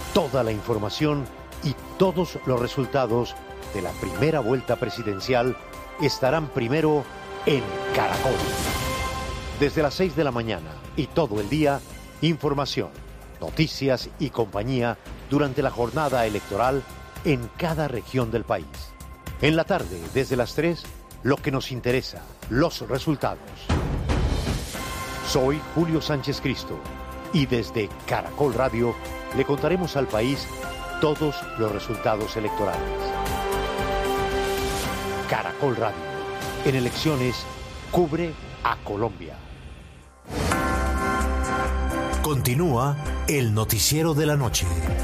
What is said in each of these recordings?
Toda la información y todos los resultados de la primera vuelta presidencial estarán primero en Caracol. Desde las 6 de la mañana y todo el día, información, noticias y compañía durante la jornada electoral en cada región del país. En la tarde, desde las 3, lo que nos interesa, los resultados. Soy Julio Sánchez Cristo y desde Caracol Radio le contaremos al país todos los resultados electorales. Caracol Radio, en elecciones, cubre a Colombia. Continúa el noticiero de la noche.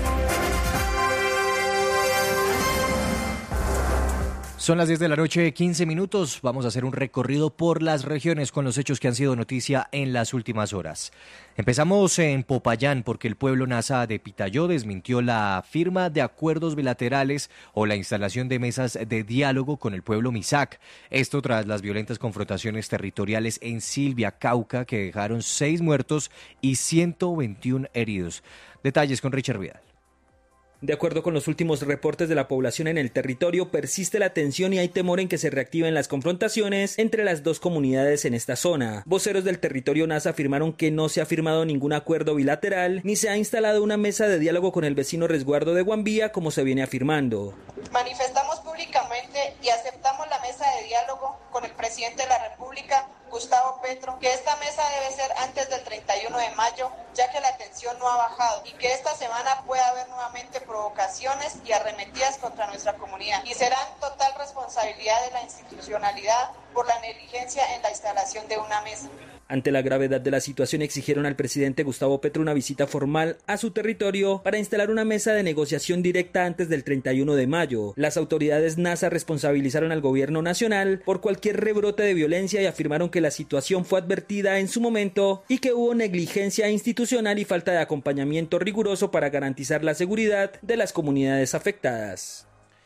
Son las 10 de la noche, 15 minutos. Vamos a hacer un recorrido por las regiones con los hechos que han sido noticia en las últimas horas. Empezamos en Popayán porque el pueblo Nasa de Pitayó desmintió la firma de acuerdos bilaterales o la instalación de mesas de diálogo con el pueblo Misak. Esto tras las violentas confrontaciones territoriales en Silvia, Cauca, que dejaron 6 muertos y 121 heridos. Detalles con Richard Vidal. De acuerdo con los últimos reportes de la población en el territorio, persiste la tensión y hay temor en que se reactiven las confrontaciones entre las dos comunidades en esta zona. Voceros del territorio Nasa afirmaron que no se ha firmado ningún acuerdo bilateral ni se ha instalado una mesa de diálogo con el vecino resguardo de Guambía como se viene afirmando. Manifestamos públicamente y aceptamos la mesa de diálogo con el presidente de la República, Gustavo Petro, que esta mesa debe ser antes del 31 de mayo, ya que la tensión no ha bajado y que esta semana pueda haber nuevamente provocaciones y arremetidas contra nuestra comunidad y serán total responsabilidad de la institucionalidad por la negligencia en la instalación de una mesa. Ante la gravedad de la situación exigieron al presidente Gustavo Petro una visita formal a su territorio para instalar una mesa de negociación directa antes del 31 de mayo. Las autoridades NASA responsabilizaron al gobierno nacional por cualquier rebrote de violencia y afirmaron que la situación fue advertida en su momento y que hubo negligencia institucional y falta de acompañamiento riguroso para garantizar la seguridad de las comunidades afectadas.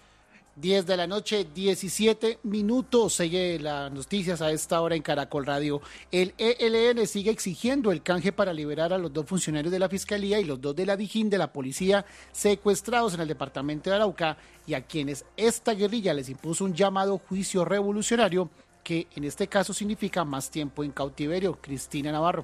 10 de la noche, 17 minutos. Sigue las noticias a esta hora en Caracol Radio. El ELN sigue exigiendo el canje para liberar a los 2 funcionarios de la Fiscalía y los 2 de la Dijín de la Policía secuestrados en el departamento de Arauca y a quienes esta guerrilla les impuso un llamado juicio revolucionario que en este caso significa más tiempo en cautiverio. Cristina Navarro.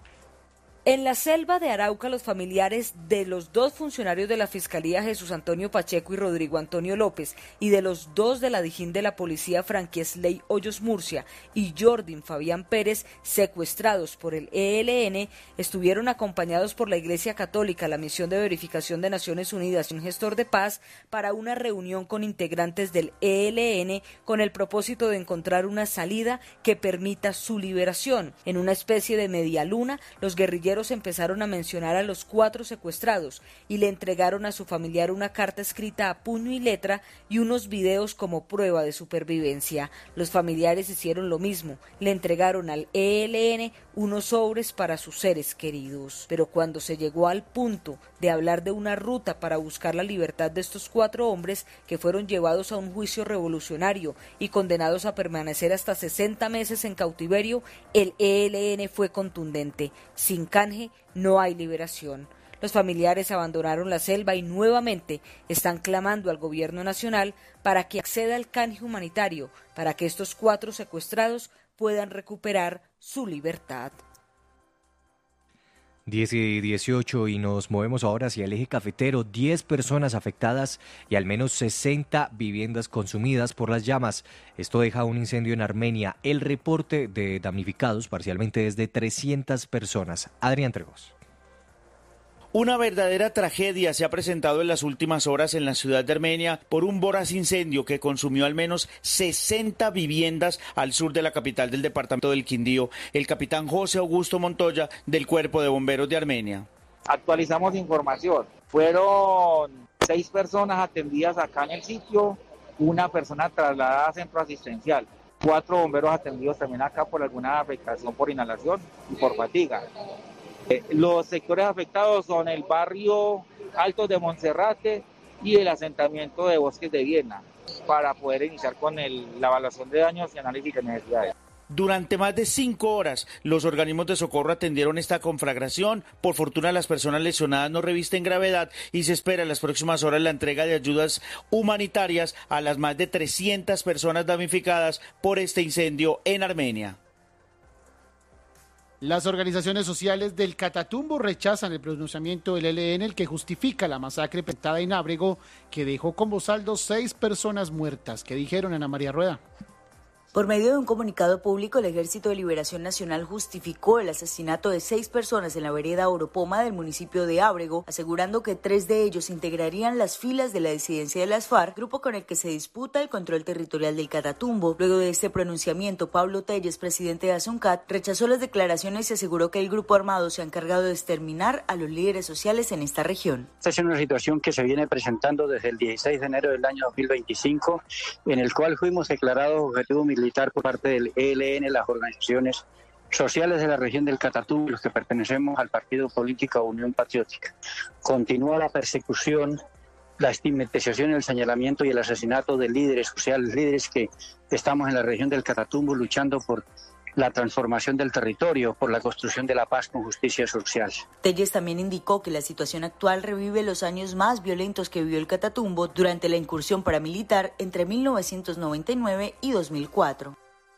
En la selva de Arauca, los familiares de los 2 funcionarios de la Fiscalía, Jesús Antonio Pacheco y Rodrigo Antonio López, y de los 2 de la Dijín de la Policía, Franquiesley Hoyos Murcia y Jordin Fabián Pérez, secuestrados por el ELN, estuvieron acompañados por la Iglesia Católica, la Misión de Verificación de Naciones Unidas y un gestor de paz para una reunión con integrantes del ELN con el propósito de encontrar una salida que permita su liberación. En una especie de medialuna, los guerrilleros empezaron a mencionar a los 4 secuestrados y le entregaron a su familiar una carta escrita a puño y letra y unos videos como prueba de supervivencia. Los familiares hicieron lo mismo, le entregaron al ELN unos sobres para sus seres queridos. Pero cuando se llegó al punto de hablar de una ruta para buscar la libertad de estos 4 hombres que fueron llevados a un juicio revolucionario y condenados a permanecer hasta 60 meses en cautiverio, el ELN fue contundente: sin canje no hay liberación. Los familiares abandonaron la selva y nuevamente están clamando al gobierno nacional para que acceda al canje humanitario para que estos 4 secuestrados puedan recuperar su libertad. 10 y 18 y nos movemos ahora hacia el eje cafetero. 10 personas afectadas y al menos 60 viviendas consumidas por las llamas. Esto deja un incendio en Armenia. El reporte de damnificados parcialmente es de 300 personas. Adrián Tregos. Una verdadera tragedia se ha presentado en las últimas horas en la ciudad de Armenia por un voraz incendio que consumió al menos 60 viviendas al sur de la capital del departamento del Quindío. El capitán José Augusto Montoya del Cuerpo de Bomberos de Armenia. Actualizamos información. Fueron 6 personas atendidas acá en el sitio, una persona trasladada a centro asistencial. 4 bomberos atendidos también acá por alguna afectación por inhalación y por fatiga. Los sectores afectados son el barrio Altos de Monserrate y el asentamiento de Bosques de Viena, para poder iniciar con la evaluación de daños y análisis de necesidades. Durante más de 5 horas, los organismos de socorro atendieron esta conflagración. Por fortuna, las personas lesionadas no revisten gravedad y se espera en las próximas horas la entrega de ayudas humanitarias a las más de 300 personas damnificadas por este incendio en Armenia. Las organizaciones sociales del Catatumbo rechazan el pronunciamiento del ELN, el que justifica la masacre perpetrada en Ábrego, que dejó como saldo 6 personas muertas. ¿Qué dijeron, Ana María Rueda? Por medio de un comunicado público, el Ejército de Liberación Nacional justificó el asesinato de 6 personas en la vereda Oropoma del municipio de Ábrego, asegurando que 3 de ellos integrarían las filas de la disidencia de las FARC, grupo con el que se disputa el control territorial del Catatumbo. Luego de este pronunciamiento, Pablo Telles, presidente de ASUNCAT, rechazó las declaraciones y aseguró que el grupo armado se ha encargado de exterminar a los líderes sociales en esta región. Esta es una situación que se viene presentando desde el 16 de enero del año 2025, en el cual fuimos declarados objetivo militar por parte del ELN, las organizaciones sociales de la región del Catatumbo, los que pertenecemos al partido político Unión Patriótica. Continúa la persecución, la estigmatización, el señalamiento y el asesinato de líderes sociales, líderes que estamos en la región del Catatumbo luchando por la transformación del territorio, por la construcción de la paz con justicia social. Telles también indicó que la situación actual revive los años más violentos que vivió el Catatumbo durante la incursión paramilitar entre 1999 y 2004.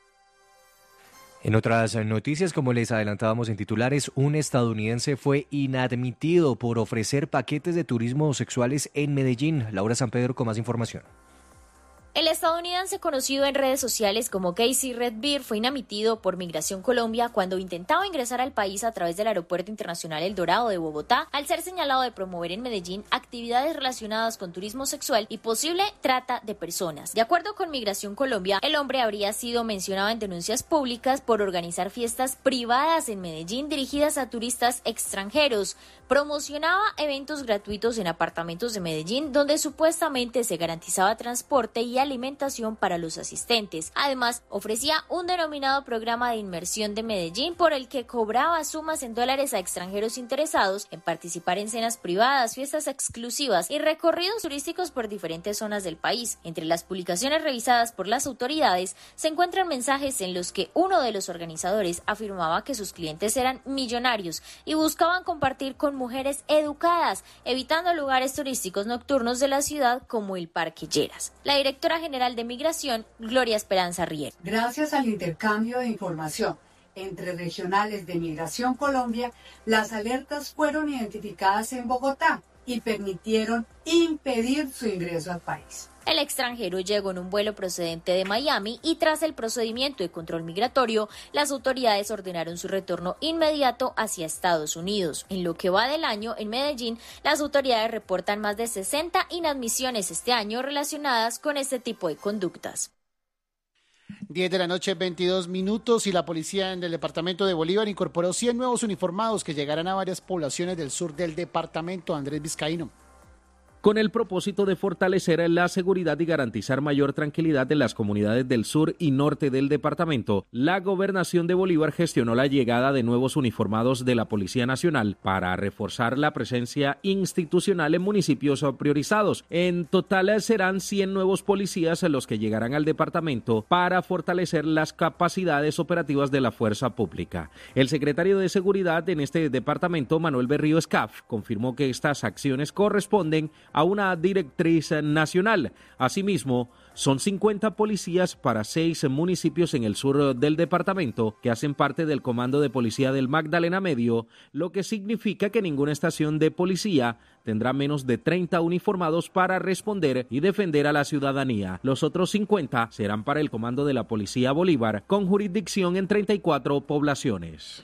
En otras noticias, como les adelantábamos en titulares, un estadounidense fue inadmitido por ofrecer paquetes de turismo sexuales en Medellín. Laura San Pedro con más información. El estadounidense, conocido en redes sociales como Casey Redbeard, fue inadmitido por Migración Colombia cuando intentaba ingresar al país a través del Aeropuerto Internacional El Dorado de Bogotá, al ser señalado de promover en Medellín actividades relacionadas con turismo sexual y posible trata de personas. De acuerdo con Migración Colombia, el hombre habría sido mencionado en denuncias públicas por organizar fiestas privadas en Medellín dirigidas a turistas extranjeros. Promocionaba eventos gratuitos en apartamentos de Medellín donde supuestamente se garantizaba transporte y alimentación para los asistentes. Además, ofrecía un denominado programa de inmersión de Medellín por el que cobraba sumas en dólares a extranjeros interesados en participar en cenas privadas, fiestas exclusivas y recorridos turísticos por diferentes zonas del país. Entre las publicaciones revisadas por las autoridades se encuentran mensajes en los que uno de los organizadores afirmaba que sus clientes eran millonarios y buscaban compartir con mujeres educadas, evitando lugares turísticos nocturnos de la ciudad como el Parque Lleras. La directora general de Migración, Gloria Esperanza Riel. Gracias al intercambio de información entre regionales de Migración Colombia, las alertas fueron identificadas en Bogotá y permitieron impedir su ingreso al país. El extranjero llegó en un vuelo procedente de Miami y tras el procedimiento de control migratorio, las autoridades ordenaron su retorno inmediato hacia Estados Unidos. En lo que va del año, en Medellín, las autoridades reportan más de 60 inadmisiones este año relacionadas con este tipo de conductas. 10 de la noche, 22 minutos, y la policía en el departamento de Bolívar incorporó 100 nuevos uniformados que llegarán a varias poblaciones del sur del departamento. Andrés Vizcaíno. Con el propósito de fortalecer la seguridad y garantizar mayor tranquilidad en las comunidades del sur y norte del departamento, la Gobernación de Bolívar gestionó la llegada de nuevos uniformados de la Policía Nacional para reforzar la presencia institucional en municipios priorizados. En total serán 100 nuevos policías los que llegarán al departamento para fortalecer las capacidades operativas de la fuerza pública. El secretario de Seguridad en este departamento, Manuel Berrío Escaf, confirmó que estas acciones corresponden a una directriz nacional. Asimismo, son 50 policías para 6 municipios en el sur del departamento que hacen parte del Comando de Policía del Magdalena Medio, lo que significa que ninguna estación de policía tendrá menos de 30 uniformados para responder y defender a la ciudadanía. Los otros 50 serán para el Comando de la Policía Bolívar, con jurisdicción en 34 poblaciones.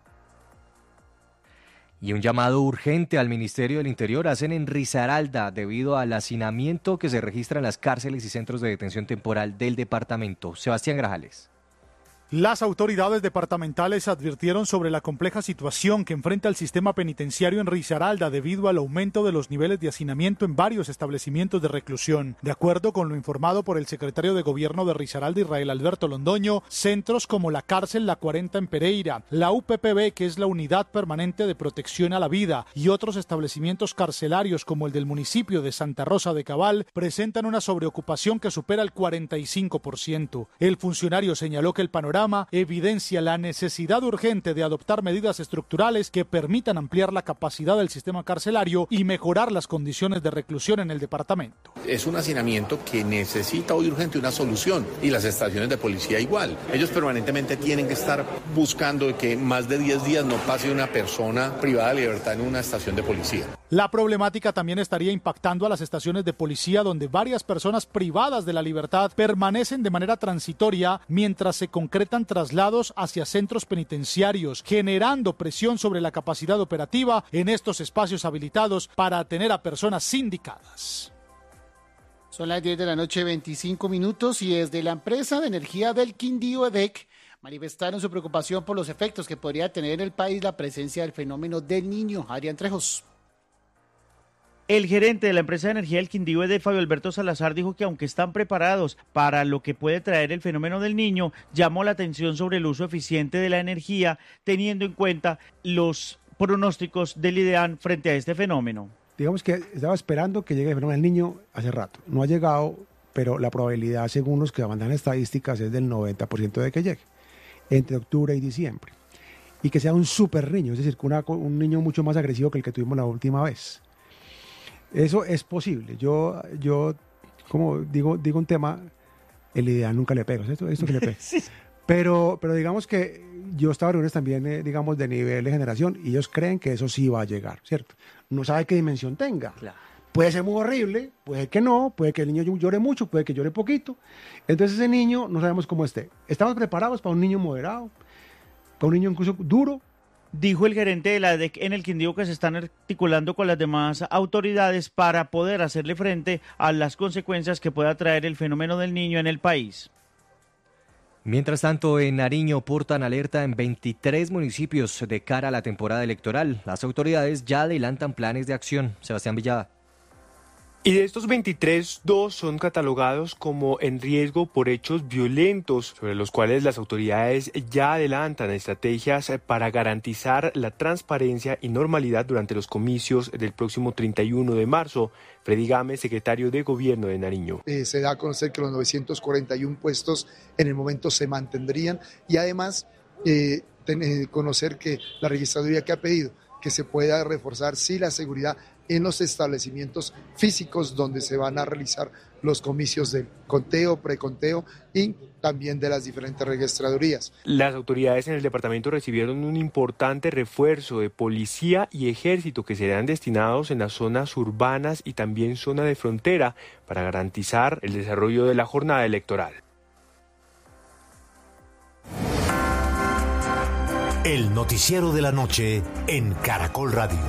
Y un llamado urgente al Ministerio del Interior hacen en Risaralda debido al hacinamiento que se registra en las cárceles y centros de detención temporal del departamento. Sebastián Grajales. Las autoridades departamentales advirtieron sobre la compleja situación que enfrenta el sistema penitenciario en Risaralda debido al aumento de los niveles de hacinamiento en varios establecimientos de reclusión. De acuerdo con lo informado por el secretario de Gobierno de Risaralda, Israel Alberto Londoño, centros como la cárcel La 40 en Pereira, la UPPB, que es la Unidad Permanente de Protección a la Vida, y otros establecimientos carcelarios como el del municipio de Santa Rosa de Cabal, presentan una sobreocupación que supera el 45%. El funcionario señaló que el panorama panorama evidencia la necesidad urgente de adoptar medidas estructurales que permitan ampliar la capacidad del sistema carcelario y mejorar las condiciones de reclusión en el departamento. Es un hacinamiento que necesita hoy urgente una solución, y las estaciones de policía igual. Ellos permanentemente tienen que estar buscando que más de 10 días no pase una persona privada de libertad en una estación de policía. La problemática también estaría impactando a las estaciones de policía, donde varias personas privadas de la libertad permanecen de manera transitoria mientras se concretan traslados hacia centros penitenciarios, generando presión sobre la capacidad operativa en estos espacios habilitados para atender a personas sindicadas. Son las 10 de la noche, 25 minutos, y desde la empresa de energía del Quindío, EDEC, manifestaron su preocupación por los efectos que podría tener en el país la presencia del fenómeno del Niño. Adrián Trejos. El gerente de la empresa de energía del Quindío, EDEC, Fabio Alberto Salazar, dijo que aunque están preparados para lo que puede traer el fenómeno del Niño, llamó la atención sobre el uso eficiente de la energía, teniendo en cuenta los pronósticos del IDEAN frente a este fenómeno. Digamos que estaba esperando que llegue el fenómeno del Niño hace rato. No ha llegado, pero la probabilidad, según los que mandan estadísticas, es del 90% de que llegue entre octubre y diciembre. Y que sea un super niño, es decir, un niño mucho más agresivo que el que tuvimos la última vez. Eso es posible. Yo como digo un tema, el IDEAN nunca le pega, esto que le pega. Sí. Pero digamos que yo estaba en reuniones también, digamos, de nivel de generación, y ellos creen que eso sí va a llegar, ¿cierto? No sabe qué dimensión tenga. Claro. Puede ser muy horrible, puede que no, puede que el niño llore mucho, puede que llore poquito. Entonces ese niño no sabemos cómo esté. Estamos preparados para un niño moderado, para un niño incluso duro. Dijo el gerente de la EDEC en el Quindío que se están articulando con las demás autoridades para poder hacerle frente a las consecuencias que pueda traer el fenómeno del Niño en el país. Mientras tanto, en Nariño portan alerta en 23 municipios de cara a la temporada electoral. Las autoridades ya adelantan planes de acción. Sebastián Villada. Y de estos 23, 2 son catalogados como en riesgo por hechos violentos, sobre los cuales las autoridades ya adelantan estrategias para garantizar la transparencia y normalidad durante los comicios del próximo 31 de marzo. Freddy Gámez, secretario de Gobierno de Nariño. Se da a conocer que los 941 puestos en el momento se mantendrían, y además conocer que la registraduría que ha pedido que se pueda reforzar la seguridad en los establecimientos físicos donde se van a realizar los comicios del conteo, preconteo y también de las diferentes registradurías. Las autoridades en el departamento recibieron un importante refuerzo de policía y ejército que serán destinados en las zonas urbanas y también zona de frontera para garantizar el desarrollo de la jornada electoral. El noticiero de la noche en Caracol Radio.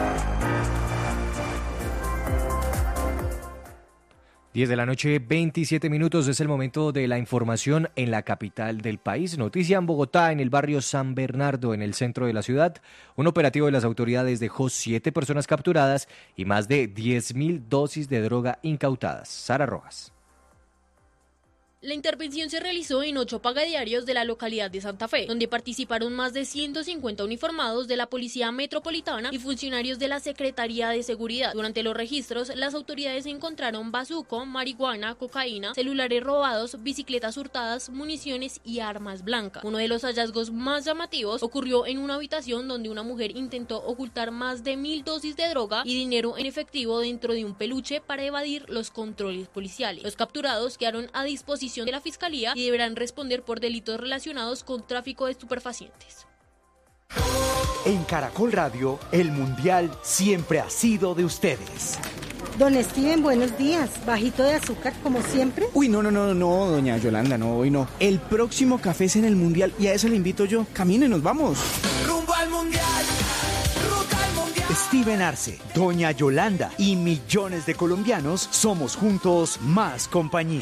10 de la noche, 27 minutos, es el momento de la información en la capital del país. Noticia en Bogotá, en el barrio San Bernardo, en el centro de la ciudad. Un operativo de las autoridades dejó 7 personas capturadas y más de 10.000 dosis de droga incautadas. Sara Rojas. La intervención se realizó en 8 pagadiarios de la localidad de Santa Fe, donde participaron más de 150 uniformados de la Policía Metropolitana y funcionarios de la Secretaría de Seguridad. Durante los registros, las autoridades encontraron bazuco, marihuana, cocaína, celulares robados, bicicletas hurtadas, municiones y armas blancas. Uno de los hallazgos más llamativos ocurrió en una habitación donde una mujer intentó ocultar más de 1.000 dosis de droga y dinero en efectivo dentro de un peluche para evadir los controles policiales. Los capturados quedaron a disposición de la Fiscalía y deberán responder por delitos relacionados con tráfico de estupefacientes. En Caracol Radio, el Mundial siempre ha sido de ustedes. Don Steven, buenos días. ¿Bajito de azúcar como siempre? Uy, no, doña Yolanda, no, hoy no. El próximo café es en el Mundial y a eso le invito yo. Camine, nos vamos. ¡Rumbo al Mundial! ¡Ruta al Mundial! Steven Arce, doña Yolanda y millones de colombianos somos juntos más compañía.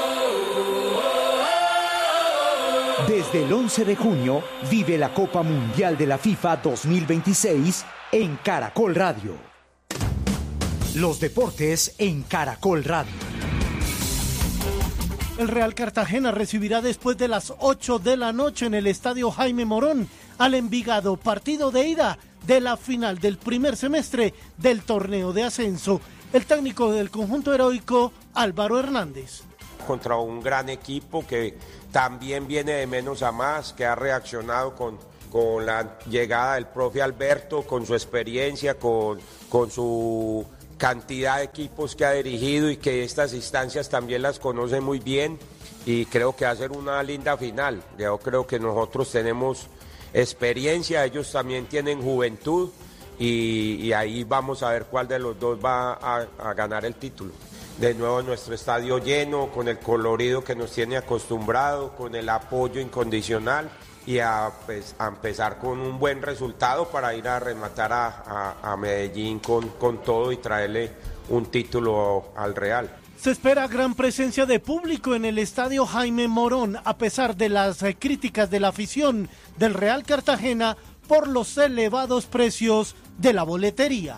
Desde el 11 de junio, vive la Copa Mundial de la FIFA 2026 en Caracol Radio. Los deportes en Caracol Radio. El Real Cartagena recibirá después de las 8 de la noche en el Estadio Jaime Morón al Envigado, partido de ida de la final del primer semestre del torneo de ascenso. El técnico del conjunto heroico, Álvaro Hernández. contra un gran equipo que también viene de menos a más, que ha reaccionado con la llegada del profe Alberto, con su experiencia, con su cantidad de equipos que ha dirigido y que estas instancias también las conoce muy bien, y creo que va a ser una linda final. Yo creo que nosotros tenemos experiencia, ellos también tienen juventud, y ahí vamos a ver cuál de los dos va a ganar el título. De nuevo nuestro estadio lleno, con el colorido que nos tiene acostumbrado, con el apoyo incondicional, y a empezar con un buen resultado para ir a rematar a Medellín con todo y traerle un título al Real. Se espera gran presencia de público en el estadio Jaime Morón, a pesar de las críticas de la afición del Real Cartagena por los elevados precios de la boletería.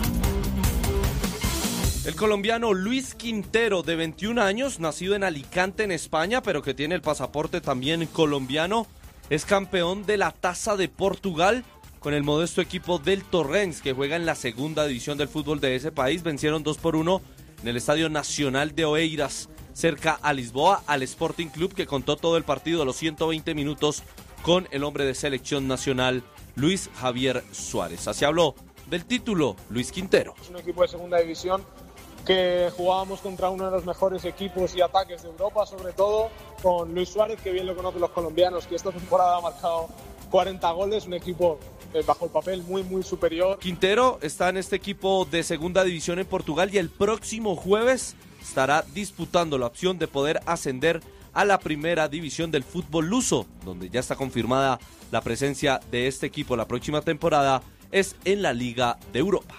El colombiano Luis Quintero, de 21 años, nacido en Alicante, en España, pero que tiene el pasaporte también colombiano, es campeón de la Taza de Portugal con el modesto equipo del Torrens, que juega en la segunda división del fútbol de ese país. Vencieron 2-1 en el Estadio Nacional de Oeiras, cerca a Lisboa, al Sporting Club, que contó todo el partido a los 120 minutos con el hombre de selección nacional, Luis Javier Suárez. Así habló del título Luis Quintero. Es un equipo de segunda división que jugábamos contra uno de los mejores equipos y ataques de Europa, sobre todo con Luis Suárez, que bien lo conocen los colombianos, que esta temporada ha marcado 40 goles, un equipo bajo el papel muy superior. Quintero está en este equipo de segunda división en Portugal y el próximo jueves estará disputando la opción de poder ascender a la primera división del fútbol luso, donde ya está confirmada la presencia de este equipo la próxima temporada, es en la Liga de Europa.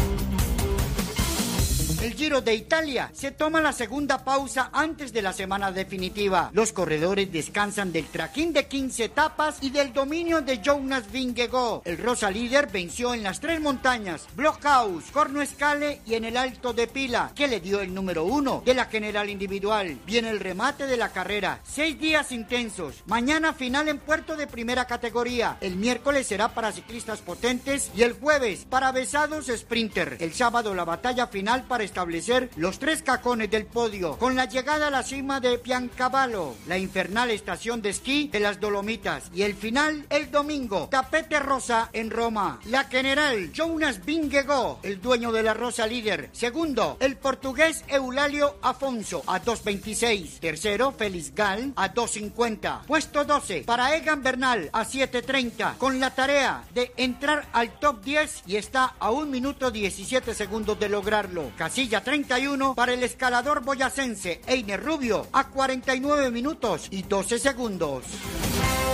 El Giro de Italia se toma la segunda pausa antes de la semana definitiva. Los corredores descansan del trajín de 15 etapas y del dominio de Jonas Vingegaard. El rosa líder venció en las 3 montañas, Blockhaus, Cornoescale y en el Alto de Pila, que le dio el número 1 de la general individual. Viene el remate de la carrera, 6 días intensos. Mañana final en Puerto de primera categoría. El miércoles será para ciclistas potentes y el jueves para avesados sprinter. El sábado la batalla final para establecer los 3 cacones del podio, con la llegada a la cima de Piancavallo, la infernal estación de esquí de las Dolomitas, y el final el domingo, tapete rosa en Roma. La general Jonas Vingegaard, el dueño de la rosa líder. Segundo, el portugués Eulalio Afonso a 2.26. Tercero, Félix Gall a 2.50. Puesto 12 para Egan Bernal a 7.30, con la tarea de entrar al top 10 y está a 1 minuto 17 segundos de lograrlo. Casilla 31 para el escalador boyacense Einer Rubio a 49 minutos y 12 segundos.